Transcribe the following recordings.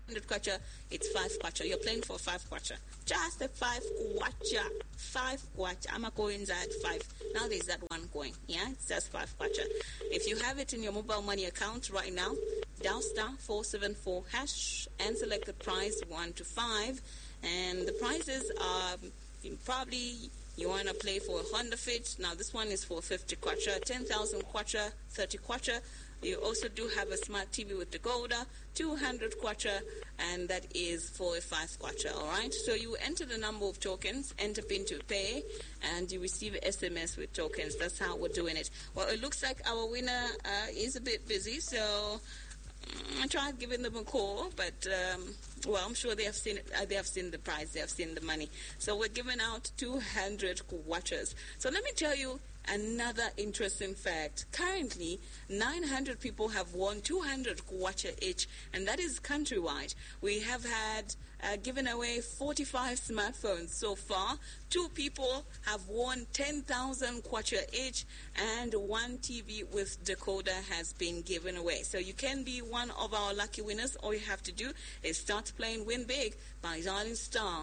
100 kwacha, it's 5 kwacha. You're playing for 5 kwacha. Just a 5 kwacha. 5 kwacha. I'm going at 5. Now there's that one coin. Yeah, it's just 5 kwacha. If you have it in your mobile money account right now, dial star 474 hash and select the prize 1 to 5. And the prizes are probably you want to play for a Honda Fit. Now this one is for 50 kwacha, 10,000 kwacha, 30 kwacha. You also do have a smart TV with decoder, 200 kwacha, and that is for a 5 kwacha, all right? So you enter the number of tokens, enter PIN to pay, and you receive SMS with tokens. That's how we're doing it. Well, it looks like our winner is a bit busy, so I tried giving them a call, but well, I'm sure they have seen it. They have seen the prize. They have seen the money. So we're giving out 200 kwachas. So let me tell you another interesting fact. Currently, 900 people have won 200 kwacha each, and that is countrywide. We have had given away 45 smartphones so far. 2 people have won 10,000 kwacha each, and 1 TV with decoder has been given away. So you can be one of our lucky winners. All you have to do is start playing Win Big by dialing star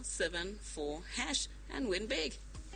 474 hash and win big.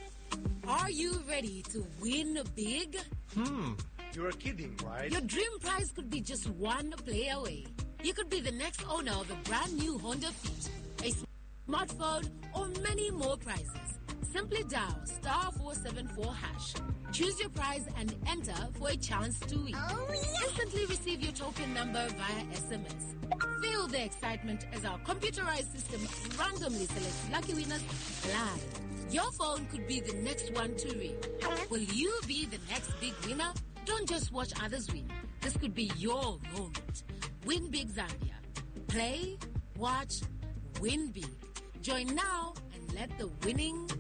Are you ready to win big? You're kidding, right? Your dream prize could be just one play away. You could be the next owner of a brand new Honda Fit, a smartphone, or many more prizes. Simply dial star 474 hash. Choose your prize and enter for a chance to win. Instantly receive your token number via SMS. Feel the excitement as our computerized system randomly selects lucky winners live. Your phone could be the next one to ring. Will you be the next big winner? Don't just watch others win. This could be your moment. Win Big Zambia. Play, watch, win big. Join now and let the winning